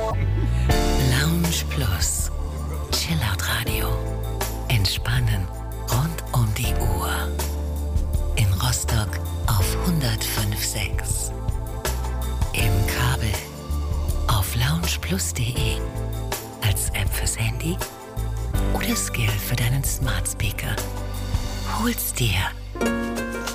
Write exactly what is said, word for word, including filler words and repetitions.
Lounge Plus. Chillout Radio. Entspannen rund um die Uhr. In Rostock auf hundertfünf Komma sechs. Im Kabel auf loungeplus punkt de. Als App fürs Handy oder Skill für deinen Smart Speaker. Hol's dir.